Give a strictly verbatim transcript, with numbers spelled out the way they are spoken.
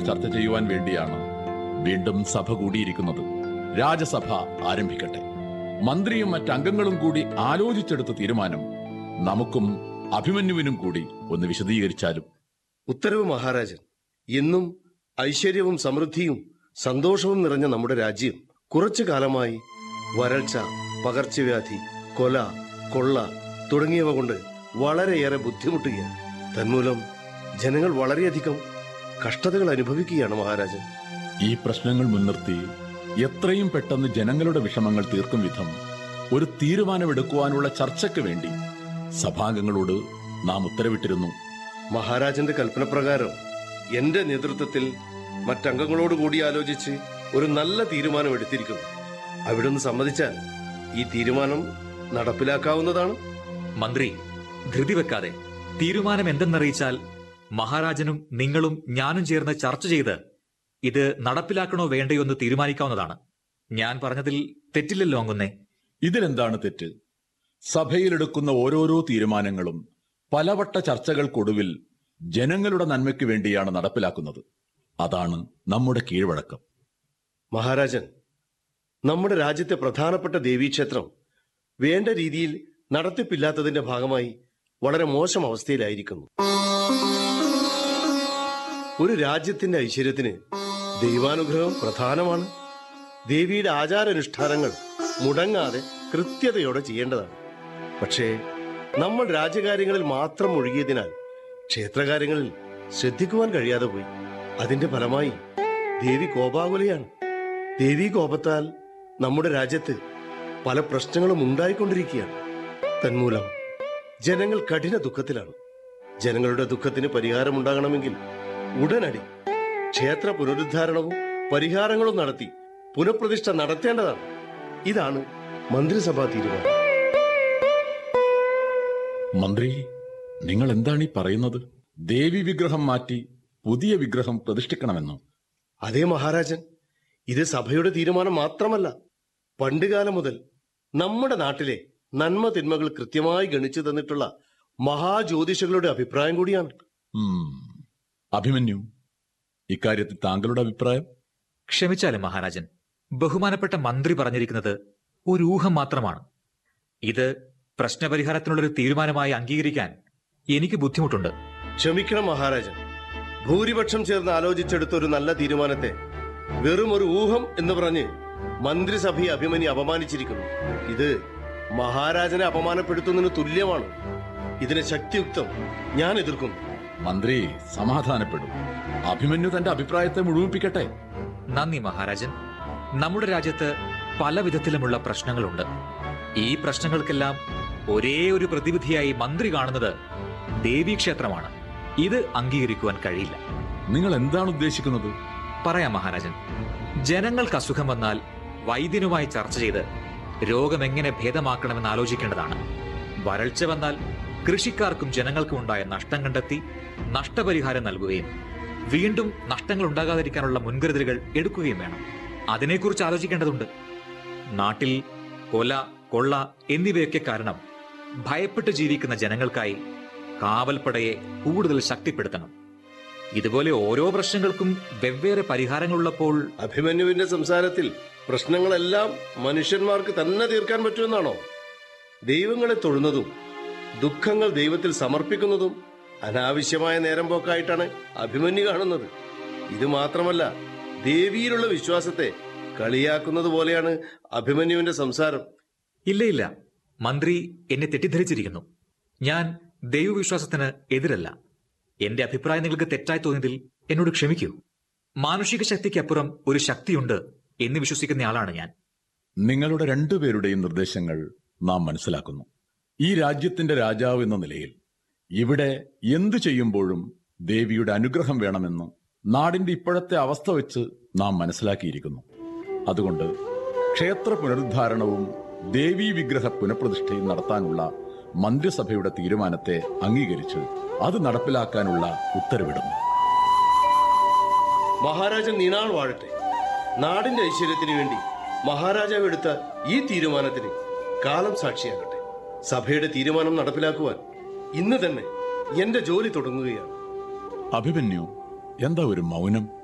ചർച്ച ചെയ്യുവാൻ വേണ്ടിയാണ് വീണ്ടും സഭ കൂടിയിരിക്കുന്നത്. രാജസഭ ആരംഭിക്കട്ടെ. മന്ത്രിയും മറ്റംഗങ്ങളും കൂടി ആലോചിച്ചെടുത്ത തീരുമാനം നമുക്കും അഭിമന്യുവിനും കൂടി ഒന്ന് വിശദീകരിച്ചാലും. ഉത്തരവ് മഹാരാജൻ. എന്നും ഐശ്വര്യവും സമൃദ്ധിയും സന്തോഷവും നിറഞ്ഞ നമ്മുടെ രാജ്യം കുറച്ചു കാലമായി വരൾച്ച, പകർച്ചവ്യാധി, കൊല, കൊള്ള തുടങ്ങിയവ കൊണ്ട് വളരെയേറെ ബുദ്ധിമുട്ടുകയാണ്. തന്മൂലം ജനങ്ങൾ വളരെയധികം കഷ്ടതകൾ അനുഭവിക്കുകയാണ് മഹാരാജൻ. ഈ പ്രശ്നങ്ങൾ മുൻനിർത്തി എത്രയും പെട്ടെന്ന് ജനങ്ങളുടെ വിഷമങ്ങൾ തീർക്കും വിധം ഒരു തീരുമാനമെടുക്കുവാനുള്ള ചർച്ചയ്ക്ക് വേണ്ടി സഭാംഗങ്ങളോട് നാം ഉത്തരവിട്ടിരുന്നു. മഹാരാജന്റെ കൽപ്പനപ്രകാരം എന്റെ നേതൃത്വത്തിൽ മറ്റംഗങ്ങളോട് കൂടി ആലോചിച്ച് ഒരു നല്ല തീരുമാനം എടുത്തിരിക്കുന്നു. അവിടുന്ന് സമ്മതിച്ചാൽ ഈ തീരുമാനം നടപ്പിലാക്കാവുന്നതാണ്. മന്ത്രി, ധൃതി വെക്കാതെ തീരുമാനം എന്തെന്നറിയിച്ചാൽ മഹാരാജനും നിങ്ങളും ഞാനും ചേർന്ന് ചർച്ച ചെയ്ത് ഇത് നടപ്പിലാക്കണോ വേണ്ടയോ എന്ന് തീരുമാനിക്കാവുന്നതാണ്. ഞാൻ പറഞ്ഞതിൽ തെറ്റില്ലല്ലോ അങ്ങുന്നേ? ഇതിലെന്താണ് തെറ്റ്? സഭയിലെടുക്കുന്ന ഓരോരോ തീരുമാനങ്ങളും പലവട്ട ചർച്ചകൾക്കൊടുവിൽ ജനങ്ങളുടെ നന്മയ്ക്ക് വേണ്ടിയാണ് നടപ്പിലാക്കുന്നത്. അതാണ് നമ്മുടെ കീഴ്വഴക്കം. മഹാരാജൻ, നമ്മുടെ രാജ്യത്തെ പ്രധാനപ്പെട്ട ദേവീക്ഷേത്രം വേണ്ട രീതിയിൽ നടത്തിപ്പില്ലാത്തതിന്റെ ഭാഗമായി വളരെ മോശം അവസ്ഥയിലായിരിക്കുന്നു. ഒരു രാജ്യത്തിന്റെ ഐശ്വര്യത്തിന് ദൈവാനുഗ്രഹം പ്രധാനമാണ്. ദേവിയുടെ ആചാരാനുഷ്ഠാനങ്ങൾ മുടങ്ങാതെ കൃത്യതയോടെ ചെയ്യേണ്ടതാണ്. പക്ഷേ നമ്മൾ രാജ്യകാര്യങ്ങളിൽ മാത്രം ഒഴുകിയതിനാൽ ക്ഷേത്രകാര്യങ്ങളിൽ ശ്രദ്ധിക്കുവാൻ കഴിയാതെ പോയി. അതിന്റെ ഫലമായി ദേവി കോപാകുലയാണ്. ദേവി കോപത്താൽ നമ്മുടെ രാജ്യത്ത് പല പ്രശ്നങ്ങളും ഉണ്ടായിക്കൊണ്ടിരിക്കുകയാണ്. തന്മൂലം ജനങ്ങൾ കഠിന ദുഃഖത്തിലാണ്. ജനങ്ങളുടെ ദുഃഖത്തിന് പരിഹാരമുണ്ടാകണമെങ്കിൽ ഉടനടി ക്ഷേത്ര പുനരുദ്ധാരണവും പരിഹാരങ്ങളും നടത്തി പുനഃപ്രതിഷ്ഠ നടത്തേണ്ടതാണ്. ഇതാണ് മന്ത്രിസഭാ തീരുമാനം. മന്ത്രി, നിങ്ങൾ എന്താണ് ഈ പറയുന്നത്? ദേവി വിഗ്രഹം മാറ്റി പുതിയ വിഗ്രഹം പ്രതിഷ്ഠിക്കണമെന്നോ? അതേ മഹാരാജൻ, ഇത് സഭയുടെ തീരുമാനം മാത്രമല്ല, പണ്ടുകാലം മുതൽ നമ്മുടെ നാട്ടിലെ നന്മ തിന്മകൾ കൃത്യമായി ഗണിച്ചു തന്നിട്ടുള്ള മഹാജ്യോതിഷകളുടെ അഭിപ്രായം കൂടിയാണ്. അഭിമന്യു, ഇക്കാര്യത്തിൽ താങ്കളുടെ അഭിപ്രായം? ക്ഷമിച്ചാലും മഹാരാജൻ, ബഹുമാനപ്പെട്ട മന്ത്രി പറഞ്ഞിരിക്കുന്നത് ഒരു ഊഹം മാത്രമാണ്. ഇത് പ്രശ്നപരിഹാരത്തിനുള്ളൊരു തീരുമാനമായി അംഗീകരിക്കാൻ എനിക്ക് ബുദ്ധിമുട്ടുണ്ട്. ക്ഷമിക്കണം മഹാരാജൻ, ഭൂരിപക്ഷം ചേർന്ന് ആലോചിച്ചെടുത്ത ഒരു നല്ല തീരുമാനത്തെ വെറും ഒരു ഊഹം എന്ന് പറഞ്ഞ് മന്ത്രിസഭയെ അഭിമന്യു അപമാനിച്ചിരിക്കുന്നു. ഇത് മഹാരാജനെ അപമാനപ്പെടുത്തുന്നതിന് തുല്യമാണ്. ഇതിനെ ശക്തിയുക്തം ഞാൻ എതിർക്കുന്നു. മന്ത്രി സമാധാനപ്പെടും. അഭിമന്യു തന്റെ അഭിപ്രായത്തെ മുഴുമിപ്പിക്കട്ടെ. നന്ദി മഹാരാജൻ. നമ്മുടെ രാജ്യത്ത് പല വിധത്തിലുമുള്ള പ്രശ്നങ്ങളുണ്ട്. ഈ പ്രശ്നങ്ങൾക്കെല്ലാം ഒരേ ഒരു പ്രതിവിധിയായി മന്ത്രി കാണുന്നത് ദേവീക്ഷേത്രമാണ്. ഇത് അംഗീകരിക്കുവാൻ കഴിയില്ല. നിങ്ങൾ എന്താണ് ഉദ്ദേശിക്കുന്നത്? പറയാം മഹാരാജൻ. ജനങ്ങൾക്ക് അസുഖം വന്നാൽ വൈദ്യനുമായി ചർച്ച ചെയ്ത് രോഗം എങ്ങനെ ഭേദമാക്കണമെന്ന് ആലോചിക്കേണ്ടതാണ്. വരൾച്ച വന്നാൽ കൃഷിക്കാർക്കും ജനങ്ങൾക്കും ഉണ്ടായ നഷ്ടം കണ്ടെത്തി നഷ്ടപരിഹാരം നൽകുകയും വീണ്ടും നഷ്ടങ്ങൾ ഉണ്ടാകാതിരിക്കാനുള്ള മുൻകരുതലുകൾ എടുക്കുകയും വേണം. അതിനെക്കുറിച്ച് ആലോചിക്കേണ്ടതുണ്ട്. നാട്ടിൽ കൊല, കൊള്ള എന്നിവയൊക്കെ കാരണം ഭയപ്പെട്ട് ജീവിക്കുന്ന ജനങ്ങൾക്കായി കാവൽപ്പടയെ കൂടുതൽ ശക്തിപ്പെടുത്തണം. ഇതുപോലെ ഓരോ പ്രശ്നങ്ങൾക്കും വെവ്വേറെ പരിഹാരങ്ങളുള്ളപ്പോൾ അഭിമന്യുവിന്റെ സംസാരത്തിൽ പ്രശ്നങ്ങളെല്ലാം മനുഷ്യന്മാർക്ക് തന്നെ തീർക്കാൻ പറ്റുമെന്നാണോ? ദൈവങ്ങളെ തൊഴുന്നതും ദുഃഖങ്ങൾ ദൈവത്തിൽ സമർപ്പിക്കുന്നതും അനാവശ്യമായ നേരം പോക്കായിട്ടാണ് അഭിമന്യു കാണുന്നത്. ഇത് മാത്രമല്ല, ദേവിയിലുള്ള വിശ്വാസത്തെ കളിയാക്കുന്നത് പോലെയാണ് അഭിമന്യുവിന്റെ സംസാരം. ഇല്ല ഇല്ല, മന്ത്രി എന്നെ തെറ്റിദ്ധരിച്ചിരിക്കുന്നു. ഞാൻ ദൈവവിശ്വാസത്തിന് എതിരല്ല. എന്റെ അഭിപ്രായം നിങ്ങൾക്ക് തെറ്റായി തോന്നിയതിൽ എന്നോട് ക്ഷമിക്കൂ. മാനുഷിക ശക്തിക്കപ്പുറം ഒരു ശക്തിയുണ്ട് എന്ന് വിശ്വസിക്കുന്നയാളാണ് ഞാൻ. നിങ്ങളുടെ രണ്ടുപേരുടെയും നിർദ്ദേശങ്ങൾ നാം മനസ്സിലാക്കുന്നു. ഈ രാജ്യത്തിന്റെ രാജാവ് എന്ന നിലയിൽ ഇവിടെ എന്തു ചെയ്യുമ്പോഴും ദേവിയുടെ അനുഗ്രഹം വേണമെന്ന് നാടിന്റെ ഇപ്പോഴത്തെ അവസ്ഥ വെച്ച് നാം മനസ്സിലാക്കിയിരിക്കുന്നു. അതുകൊണ്ട് ക്ഷേത്ര പുനരുദ്ധാരണവും ദേവീ വിഗ്രഹ പുനഃപ്രതിഷ്ഠയും നടത്താനുള്ള മന്ത്രിസഭയുടെ തീരുമാനത്തെ അംഗീകരിച്ച് അത് നടപ്പിലാക്കാനുള്ള ഉത്തരവിടുന്നു. മഹാരാജൻ നീണാൾ വാഴട്ടെ. നാടിന്റെ ഐശ്വര്യത്തിന് വേണ്ടി മഹാരാജാവ് എടുത്ത ഈ തീരുമാനത്തിന് കാലം സാക്ഷിയാകട്ടെ. സഭയുടെ തീരുമാനം നടപ്പിലാക്കുവാൻ ഇന്ന് തന്നെ എന്റെ ജോലി തുടങ്ങുകയാണ്. അഭിമന്യു, എന്താ ഒരു മൗനം?